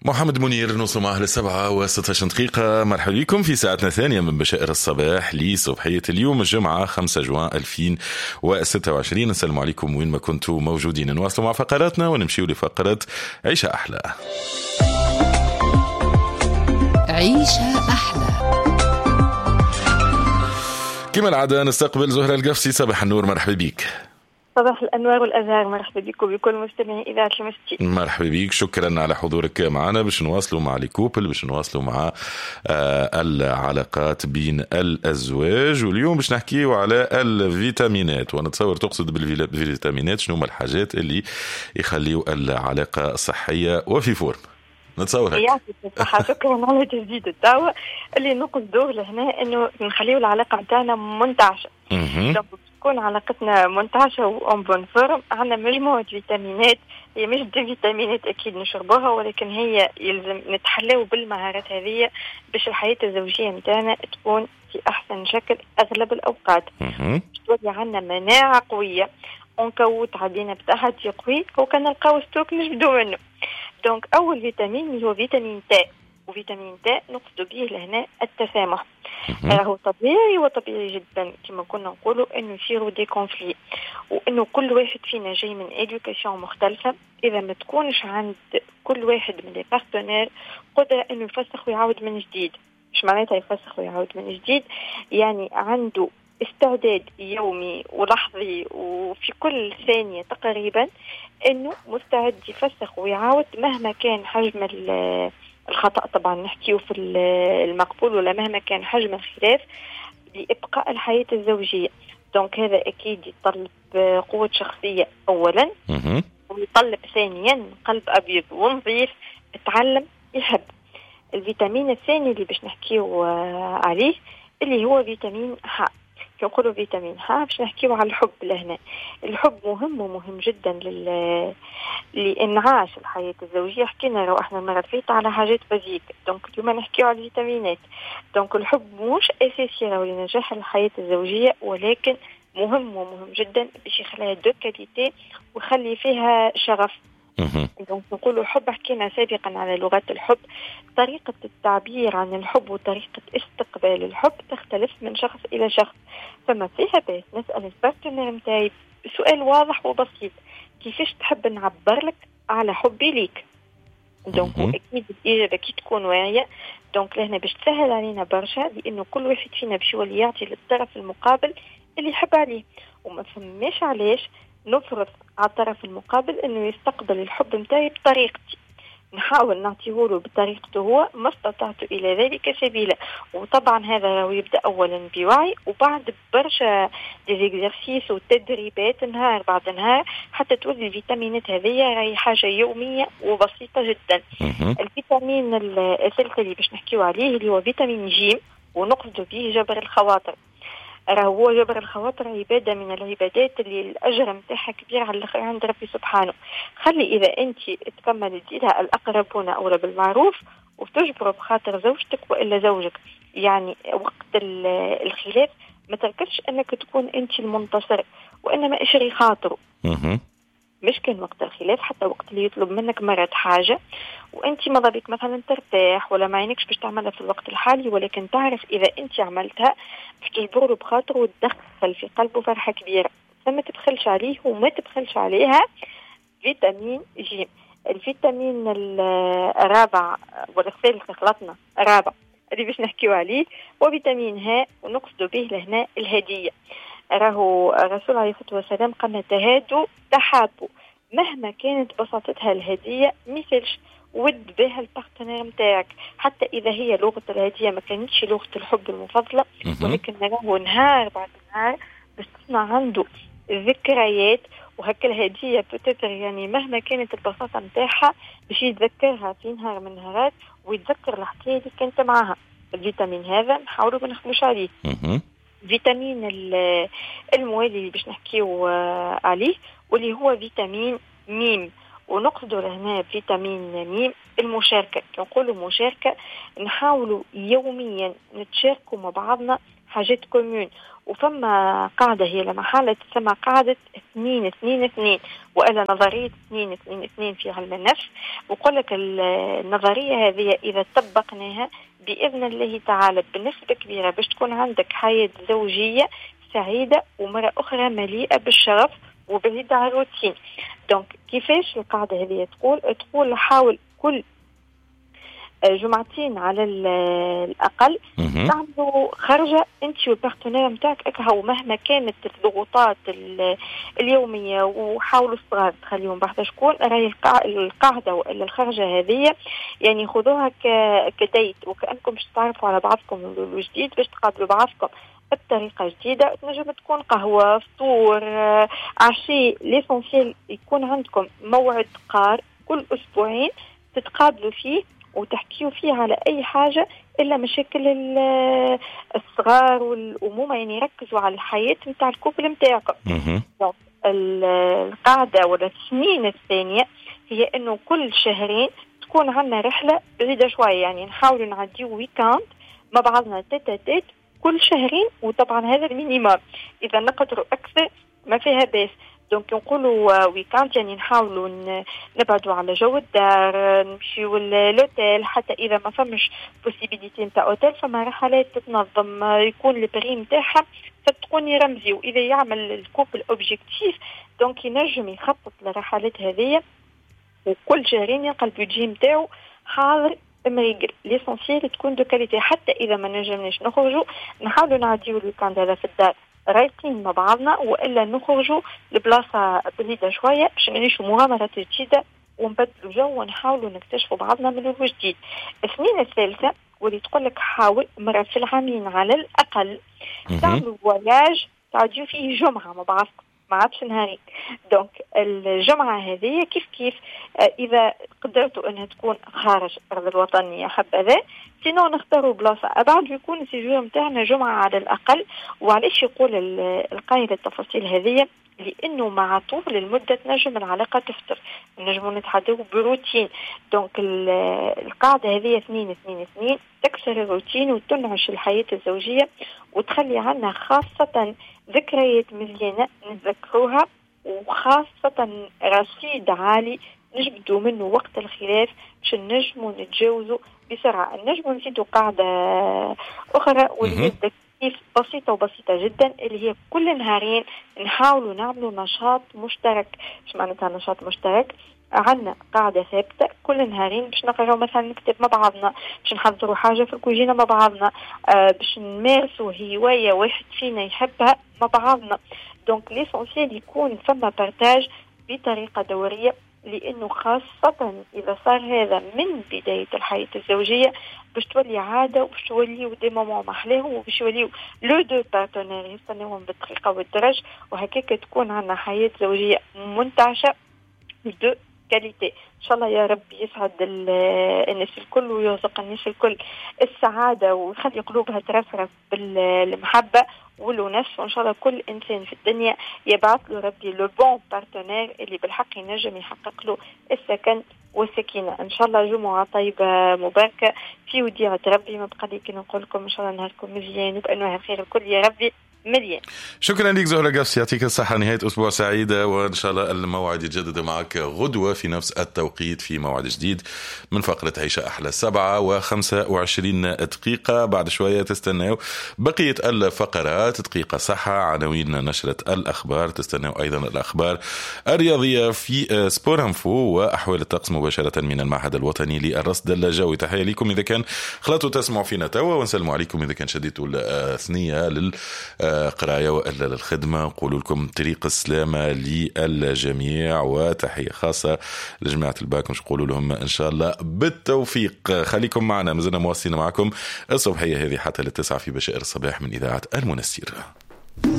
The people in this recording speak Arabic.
محمد منير، نص معه ل7:16. مرحبا بكم في ساعتنا الثانية من بشائر الصباح لصبحية اليوم الجمعة 5 جوان 2026. السلام عليكم وين ما كنتوا موجودين. نواصلوا مع فقراتنا ونمشيوا لفقرة عيشة أحلى. عيشة أحلى. كما العادة نستقبل زهرة القفصي. صباح النور، مرحبا بك. صباح الأنوار والأزهار، مرحبا بكم وبكل مستمعي إذاعة المسجد. مرحبا بك، شكرا على حضورك معنا. باش نواصلوا مع الكوبل، باش نواصلوا مع العلاقات بين الأزواج، واليوم باش نحكيوا على الفيتامينات. ونتصور تقصد بالفيتامينات شنو هما الحاجات اللي يخليوا العلاقة صحية وفي فورم. نتصور يعطيك الصحة. شكرا على تجديد الدعوة. اللي نقصدوه لهنا إنه نخليو العلاقة متاعنا منتعشة. تكون علاقتنا منتعشة وأون بون فورم. عندنا مجموعة فيتامينات، هي مش دي فيتامينات أكيد نشربوها، ولكن هي يلزم نتحلو بالمهارات هذه باش الحياة الزوجية متاعنا تكون في أحسن شكل أغلب الأوقات. تولي عندنا مناعة قوية، ونكوت عدينا بتحدي قوي، وكان نلقاو ستوك نجبدو منه. دونك أول فيتامين اللي هو فيتامين تاء، وفيتامين تاء نقصد به لهنا التسامح. راهو طبيعي وطبيعي جدا كما كنا نقولوا انه يصيروا دي كونفلي، وانه كل واحد فينا جاي من ادوكاسيون مختلفه. اذا ما تكونش عند كل واحد من لي بارتنير قدره انه يفسخ ويعاود من جديد. مش معناتها يفسخ ويعاود من جديد، يعني عنده استعداد يومي ولحظي وفي كل ثانيه تقريبا انه مستعد يفسخ ويعاود مهما كان حجم الخطأ. طبعا نحكيه في المقبول، ولا مهما كان حجم الخلاف، لإبقاء الحياة الزوجية. دونك هذا أكيد يطلب قوة شخصية أولا، ويطلب ثانيا قلب أبيض ونظيف تعلم يحب. الفيتامين الثاني اللي باش نحكيه عليه اللي هو فيتامين ح. يقولوا فيتامين ح باش نحكيه على الحب لهنا. الحب مهم ومهم جدا لإنعاش الحياة الزوجية. حكينا لو احنا المرة فاتت على حاجات بزيك، دونك اليوم نحكيه على الفيتامينات. دونك الحب مش أساسي لنجاح الحياة الزوجية، ولكن مهم ومهم جدا باش يخليها دو كاليتي ويخلي فيها شغف. دونك نقولوا حب. حكينا سابقا على لغات الحب. طريقة التعبير عن الحب وطريقة استقبال الحب تختلف من شخص إلى شخص. فما فيها بس نسأل البارتنر متاعي سؤال واضح وبسيط: كيفاش تحب نعبر لك على حبي ليك؟ دونك أكيد الإجابة كي تكون واعية. دونك لهنا باش تسهل علينا برشا، لأنه كل واحد فينا باش يولي يعطي للطرف المقابل اللي يحب عليه، وما فماش علاش نفرض على الطرف المقابل انه يستقبل الحب متاعي بطريقتي. نحاول نعطيهوله بطريقته هو، ما استطعت الى ذلك سبيلا. وطبعا هذا راهو يبدا اولا بوعي، وبعد برشا ديزيكزارسيس وتدريبات نهار بعد نهار، حتى تولي الفيتامينات هذه راهي حاجه يوميه وبسيطه جدا. الفيتامين الثالث اللي باش نحكيو عليه اللي هو فيتامين جيم، ونقصد به جبر الخواطر. هو جبر الخواطر عبادة من العبادات اللي الأجر متاعها كبير على الآخر عند ربي سبحانه. خلي إذا أنت تكمل دينها الأقربون أولى بالمعروف، وتجبر بخاطر زوجتك وإلا زوجك. يعني وقت الخلاف ما تركزش أنك تكون أنت المنتصر، وإنما اشري خاطره. مش كان وقت الخلاف، حتى وقت اللي يطلب منك مرة حاجة وانت ماذا بك مثلا ترتاح ولا ما عينكش باش تعملها في الوقت الحالي، ولكن تعرف اذا انت عملتها باش تجبره بخاطره وتدخل في قلبه فرحة كبيرة. فما تبخلش عليه وما تبخلش عليها. فيتامين جيم. الفيتامين الرابع والثالث خلطنا الرابع اللي باش نحكيو عليه وفيتامين ه، ونقصد به لهنا الهدية. راهو الرسول عليه الصلاة والسلام قال تهادوا تحابوا. مهما كانت بساطتها الهدية مثلش ود بها البارتنير متاعك، حتى إذا هي لغة الهدية ما كانتش لغة الحب المفضلة، ولكن نراه نهار بعد نهار بس تصنع عنده ذكريات. وهكا الهدية بتتر يعني مهما كانت البساطة متاعها باش يتذكرها في نهار من نهارات، ويتذكر الحكاية اللي كانت معها. الفيتامين هذا نحاولوا ما نخمش عليه. فيتامين الموالي اللي باش نحكيو عليه واللي هو فيتامين ميم، ونقصد لهنا فيتامين ميم المشاركة. نقولوا مشاركة، نحاولوا يوميا نتشاركوا مع بعضنا حاجات كومون. وفما قاعدة هي لما حالة تسمى قاعدة 2-2-2 وإلا نظرية 2-2-2 في علم النفس. وقال لك النظرية هذه إذا طبقناها بإذن الله تعالى بنسبة كبيرة باش تكون عندك حياة زوجية سعيدة ومرة أخرى مليئة بالشرف وبعيدة عن الروتين. دونك كيفاش القاعدة هذه تقول حاول كل جمعتين على الأقل تعملوا خرجة انت والبارتنير متاعك اكهو مهما كانت الضغوطات اليومية، وحاولوا الصغار تخليهم بعد شكون راهي القاعدة وإلا الخرجة هذه يعني خذوها كديت وكأنكم باش تعرفوا على بعضكم الجديد باش تقابلوا بعضكم بطريقة جديدة. تنجم تكون قهوة فطور عشاء، ليسونسيال يكون عندكم موعد قار كل أسبوعين تتقابلوا فيه وتحكيوا فيه على أي حاجة إلا مشاكل الصغار والأمومة، يعني يركزوا على الحياة متاع الكوبل متاعكم. القاعدة ولا السنين الثانية هي إنه كل شهرين تكون عنا رحلة بعيدة شوية، يعني نحاول نعديو ويكاند مع بعضنا تيت كل شهرين، وطبعا هذا المينيمم، إذا نقدروا أكثر ما فيها بس. دونك نقولوا ويكاند يعني نحاولوا نبعدوا على جو الدار، نمشيوا للأوتيل، حتى إذا ما فمش بوسيبيليتي نتاع أوتيل فما رحلات تتنظم يكون البري نتاعها فتكون رمزي. وإذا يعمل الكوبل أوبجيكتيف دونك ينجم يخطط للرحلات هذه وكل شهرين يلقى البيجي نتاعو حاضر مريقل. ليسونسيال تكون دو كاليتي، حتى إذا ما نجمناش نخرجوا نحاولوا نعديو الويكاند هذا في الدار رايقين مع بعضنا، وإلا نخرجوا لبلاصة بعيدة شوية باش نعيشوا مغامرة جديدة ونبدلوا جو ونحاولوا نكتشفوا بعضنا من الجديد. السنين الثالثة واللي تقول لك حاول مرة في العامين على الأقل تعملوا فواياج تعديوا فيه جمعة مع بعضكم، ما عادش نهارين. دونك الجمعة هذه كيف إذا قدرتوا أنها تكون خارج أرض الوطن يا حبذا، سينو نختاروا بلاصة أبعد ويكون السيجور متاعنا جمعة على الأقل. وعليش يقول القائد التفاصيل هذه؟ لأنه مع طول المدة نجم العلاقة تفتر، نجم نتحدثوا بروتين. دونك القاعدة هذه 2-2-2 تكسر الروتين وتنعش الحياة الزوجية وتخلي عنا خاصة ذكريات مزيانة نتذكروها، وخاصة رصيد عالي نجبدوا منه وقت الخلاف باش نجموا نتجاوزوا بسرعة. النجم نزيدوا قاعدة أخرى واللي كيف بسيطة جدا، اللي هي كل نهارين نحاولوا نعملوا نشاط مشترك. ايش معناتها نشاط مشترك؟ عندنا قاعدة ثابتة كل نهارين باش نقراو مثلا نكتب مع بعضنا، باش نحضروا حاجة في الكوجينة مع بعضنا، باش نمارسوا هواية واحد فينا يحبها مع بعضنا. دونك ليسونسيال يكون ثم بارتاج بطريقة دورية، لأنه خاصة إذا صار هذا من بداية الحياة الزوجية باش تولي عادة وباش توليو دي مومون محلاهم وباش يوليو لو دو بارتنير يستناوهم بالطريقة والدرج، وهكاك تكون عنا حياة زوجية منتعشة دو كاليتي. إن شاء الله يا رب يسعد الناس الكل ويرزق الناس الكل السعادة ويخلي قلوبها ترفرف بالمحبة والونس، وإن شاء الله كل إنسان في الدنيا يبعث له ربي لو بون بارتنير اللي بالحق ينجم يحقق له السكن والسكينة. إن شاء الله جمعة طيبة مباركة في وديعة ربي. ما بقى لي كي نقول لكم إن شاء الله نهاركم مزيان وبأنواع الخير الكل يا ربي مليان. شكرا لك زهرة قفص، يعطيك الصحة، نهاية أسبوع سعيدة، وإن شاء الله الموعد يتجدد معك غدوة في نفس التوقيت في موعد جديد من فقرة عيشة أحلى 7:25 بعد شوية تستناو بقية الفقرات، دقيقة صحة، عناوين نشرة الأخبار، تستناو أيضا الأخبار الرياضية في سبور انفو وأحوال الطقس مباشرة من المعهد الوطني للرصد الجوي. تحية لكم إذا كان خلطوا تسمعوا فينا توا، ونسلم عليكم إذا كان شديتوا الثنية قراية وإلا للخدمة. نقول لكم طريق السلامة للجميع، وتحية خاصة لجماعة الباك، مش نقول لهم إن شاء الله بالتوفيق. خليكم معنا، مازلنا مواصلين معكم الصبحية هذه حتى 9 في بشائر الصباح من إذاعة المنستير.